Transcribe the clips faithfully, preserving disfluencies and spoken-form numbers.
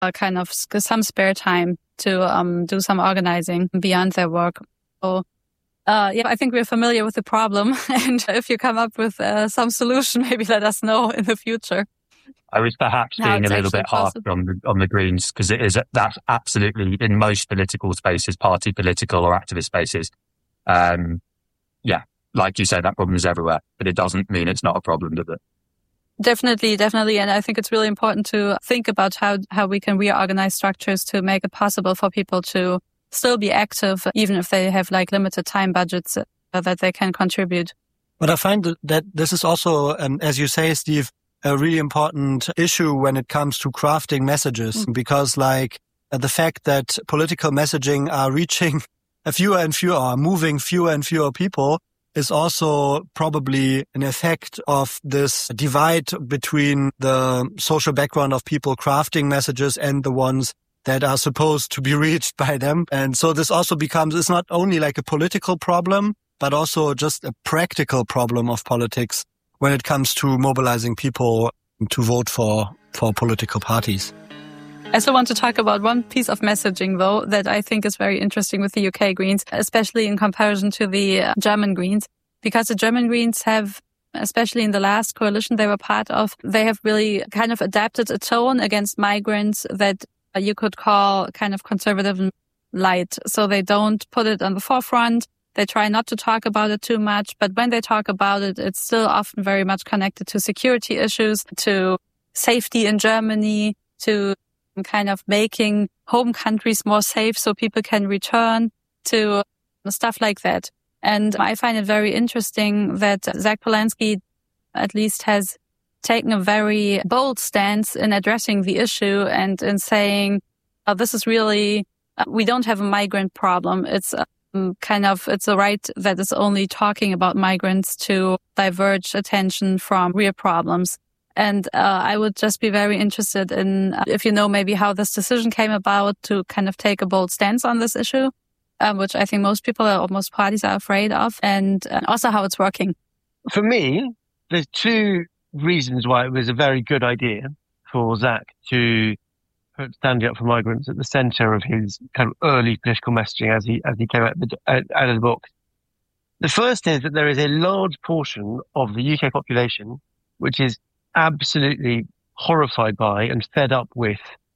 uh, kind of some spare time to um, do some organizing beyond their work. So, uh, yeah, I think we're familiar with the problem. And if you come up with uh, some solution, maybe let us know in the future. I was perhaps How being a it's little bit actually harsh possible. on the on the Greens, because it is that's absolutely in most political spaces, party political or activist spaces. Um, yeah, like you said, that problem is everywhere, but it doesn't mean it's not a problem, does it? Definitely, definitely. And I think it's really important to think about how, how we can reorganize structures to make it possible for people to still be active, even if they have like limited time budgets uh, that they can contribute. But I find that this is also, um, as you say, Steve, a really important issue when it comes to crafting messages, mm-hmm. because like uh, the fact that political messaging are reaching a fewer and fewer, are moving fewer and fewer people is also probably an effect of this divide between the social background of people crafting messages and the ones that are supposed to be reached by them. And so this also becomes, it's not only like a political problem, but also just a practical problem of politics when it comes to mobilizing people to vote for, for political parties. I still want to talk about one piece of messaging, though, that I think is very interesting with the U K Greens, especially in comparison to the German Greens, because the German Greens have, especially in the last coalition they were part of, they have really kind of adapted a tone against migrants that you could call kind of conservative and light. So they don't put it on the forefront. They try not to talk about it too much. But when they talk about it, it's still often very much connected to security issues, to safety in Germany, to kind of making home countries more safe so people can return, to stuff like that. And I find it very interesting that Zach Polanski at least has taken a very bold stance in addressing the issue and in saying, oh, this is really, uh, we don't have a migrant problem. It's um, kind of, it's a right that is only talking about migrants to diverge attention from real problems. And uh, I would just be very interested in, uh, if you know maybe how this decision came about to kind of take a bold stance on this issue, um, which I think most people or most parties are afraid of, and uh, also how it's working. For me, there's two reasons why it was a very good idea for Zach to put standing up for migrants at the centre of his kind of early political messaging as he as he came out of the, out of the box. The first is that there is a large portion of the U K population which is absolutely horrified by and fed up with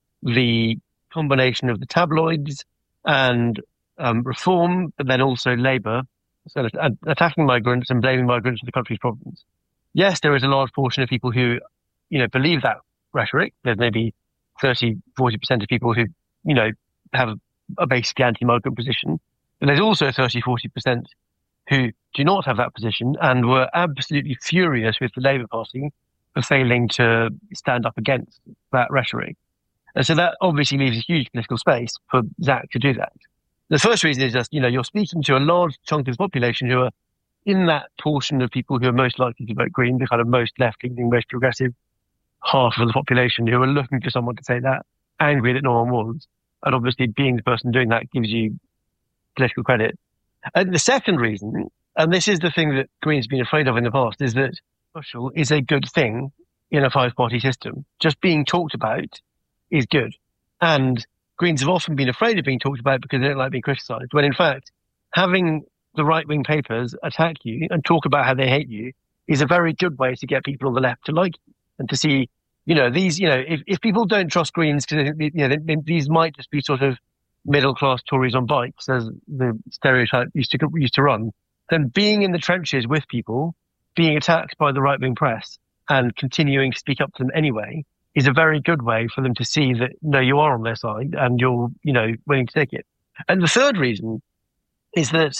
the combination of the tabloids and um, reform, but then also Labour, so attacking migrants and blaming migrants for the country's problems. Yes, there is a large portion of people who, you know, believe that rhetoric. There's maybe thirty, forty percent of people who, you know, have a, a basically anti-migrant position. But there's also thirty, forty percent who do not have that position and were absolutely furious with the Labour Party for failing to stand up against that rhetoric. And so that obviously leaves a huge political space for Zach to do that. The first reason is just, you know, you're speaking to a large chunk of the population who are in that portion of people who are most likely to vote Green, the kind of most left-leaning, most progressive half of the population who are looking for someone to say that, angry that no one was. And obviously being the person doing that gives you political credit. And the second reason, and this is the thing that Green's been afraid of in the past, is that social is a good thing in a five-party system. Just being talked about is good. And Greens have often been afraid of being talked about because they don't like being criticised, when in fact, having the right-wing papers attack you and talk about how they hate you is a very good way to get people on the left to like you and to see, you know, these, you know, if, if people don't trust Greens because, you know, they, they, these might just be sort of middle-class Tories on bikes, as the stereotype used to, used to run, then being in the trenches with people, being attacked by the right-wing press and continuing to speak up to them anyway is a very good way for them to see that, no, you are on their side and you're, you know, willing to take it. And the third reason is that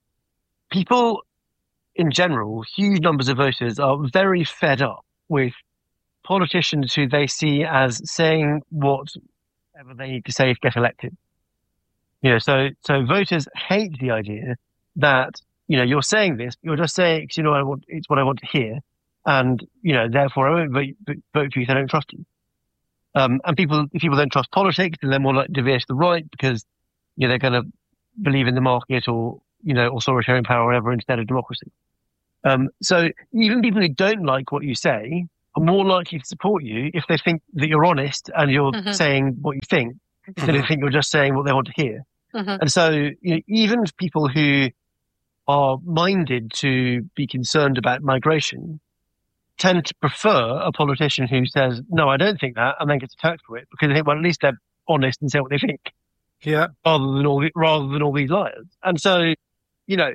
people in general, huge numbers of voters, are very fed up with politicians who they see as saying whatever they need to say to get elected. You know, so, so voters hate the idea that, you know, you're saying this, but you're just saying, because, you know, I want, it's what I want to hear. And, you know, therefore I won't vote, vote for you if I don't trust you. Um, and people, if people don't trust politics, then they're more likely to veer to the right because, you know, they're going to believe in the market or, you know, authoritarian power or whatever instead of democracy. Um, so even people who don't like what you say are more likely to support you if they think that you're honest and you're mm-hmm. saying what you think, mm-hmm. than if they think you're just saying what they want to hear. Mm-hmm. And so, you know, even people who are minded to be concerned about migration tend to prefer a politician who says, no, I don't think that, and then gets attacked for it, because they think, well, at least they're honest and say what they think. Yeah. Rather than all, the, rather than all these liars. And so, you know,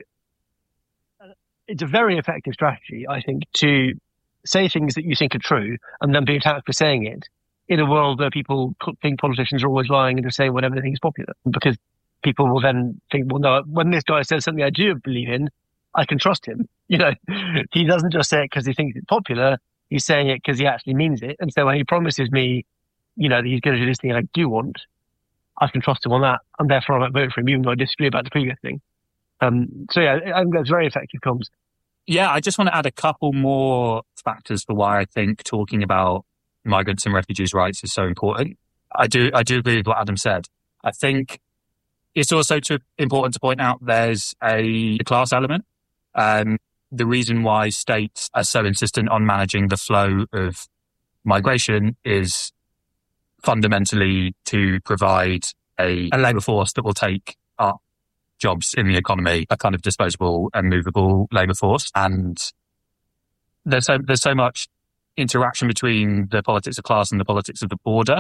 it's a very effective strategy, I think, to say things that you think are true and then be attacked for saying it in a world where people think politicians are always lying and just saying whatever they think is popular. Because people will then think, well, no, when this guy says something I do believe in, I can trust him. You know, he doesn't just say it because he thinks it's popular. He's saying it because he actually means it. And so when he promises me, you know, that he's going to do this thing I do want, I can trust him on that. And therefore I might vote for him, even though I disagree about the previous thing. Um, so yeah, I think that's very effective comms. Yeah, I just want to add a couple more factors for why I think talking about migrants and refugees' rights is so important. I do, I do agree with what Adam said. I think it's also too important to point out there's a class element. Um, the reason why states are so insistent on managing the flow of migration is fundamentally to provide a, a labour force that will take up jobs in the economy, a kind of disposable and movable labour force. And there's so, there's so much interaction between the politics of class and the politics of the border.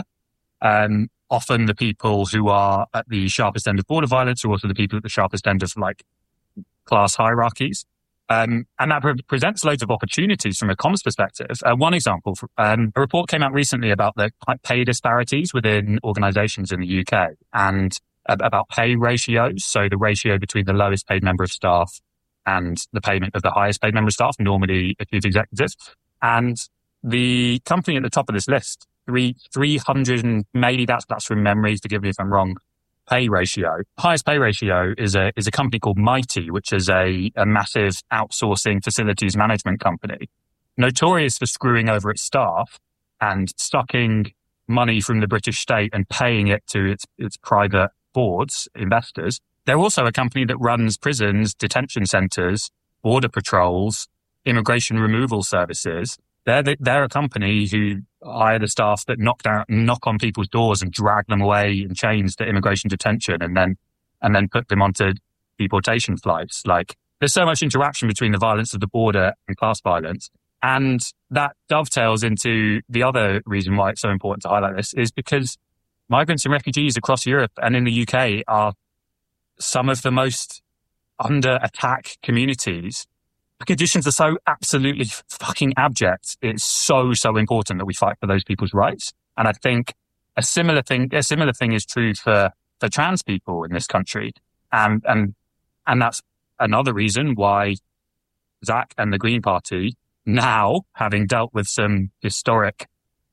Um, often the people who are at the sharpest end of border violence are also the people at the sharpest end of like class hierarchies. Um, and that pre- presents loads of opportunities from a comms perspective. Uh, one example, um, a report came out recently about the pay disparities within organisations in the U K and uh, about pay ratios. So the ratio between the lowest paid member of staff and the payment of the highest paid member of staff, normally a chief executive. And the company at the top of this list, three, 300, and maybe that's, that's from memory, forgive me if I'm wrong, pay ratio. Highest pay ratio is a, is a company called Mighty, which is a, a massive outsourcing facilities management company, notorious for screwing over its staff and sucking money from the British state and paying it to its, its private boards, investors. They're also a company that runs prisons, detention centres, border patrols, immigration removal services. They're, the, they're a company who hire the staff that knock down, knock on people's doors and drag them away in chains to immigration detention and then, and then put them onto deportation flights. Like, there's so much interaction between the violence of the border and class violence. And that dovetails into the other reason why it's so important to highlight this is because migrants and refugees across Europe and in the U K are some of the most under attack communities. The conditions are so absolutely fucking abject. It's so, so important that we fight for those people's rights. And I think a similar thing, a similar thing is true for, for trans people in this country. And, and, and that's another reason why Zach and the Green Party now, having dealt with some historic,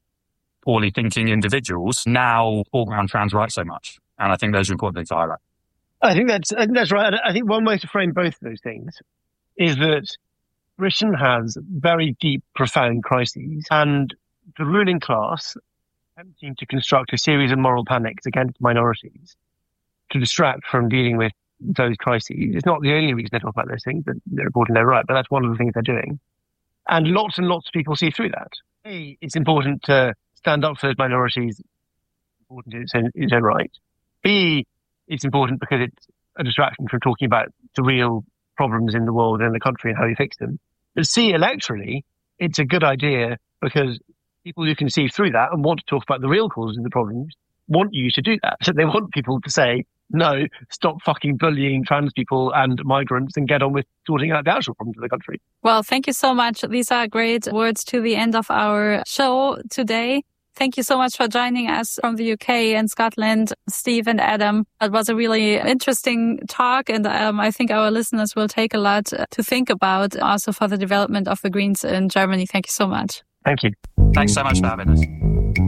poorly thinking individuals, now foreground trans rights so much. And I think those are important things to highlight. I think that's, I think that's right. I think one way to frame both of those things is that Britain has very deep, profound crises, and the ruling class attempting to construct a series of moral panics against minorities to distract from dealing with those crises. It's not the only reason they talk about those things, but they're reporting they're right, but that's one of the things they're doing. And lots and lots of people see through that. A, it's important to stand up for those minorities, important in its own, its own right. B, it's important because it's a distraction from talking about the real problems in the world and in the country and how you fix them. But C, electorally, it's a good idea because people who can see through that and want to talk about the real causes of the problems want you to do that. So they want people to say, no, stop fucking bullying trans people and migrants and get on with sorting out the actual problems of the country. Well, thank you so much. These are great words to the end of our show today. Thank you so much for joining us from the U K and Scotland, Steve and Adam. It was a really interesting talk, and um, I think our listeners will take a lot to think about also for the development of the Greens in Germany. Thank you so much. Thank you. Thanks so much for having us.